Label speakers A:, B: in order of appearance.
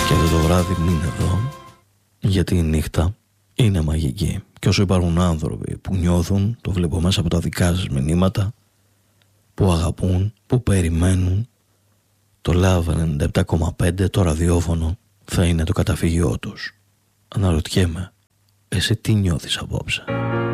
A: Και αυτό το βράδυ μείνε εδώ, γιατί η νύχτα είναι μαγική. Και όσο υπάρχουν άνθρωποι που νιώθουν, το βλέπω μέσα από τα δικά σας μηνύματα, που αγαπούν, που περιμένουν, το Love 97,5 το ραδιόφωνο θα είναι το καταφύγιό τους. Αναρωτιέμαι, εσύ τι νιώθεις απόψε?